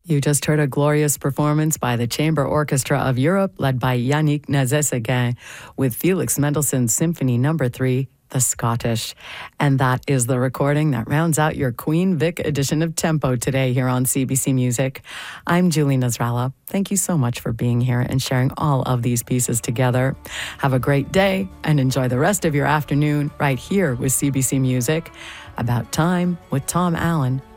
You just heard a glorious performance by the Chamber Orchestra of Europe, led by Yannick Nézet-Séguin, with Felix Mendelssohn's Symphony No. 3, The Scottish. And that is the recording that rounds out your Queen Vic edition of Tempo today here on CBC Music. I'm Julie Nasrallah. Thank you so much for being here and sharing all of these pieces together. Have a great day and enjoy the rest of your afternoon right here with CBC Music. About Time with Tom Allen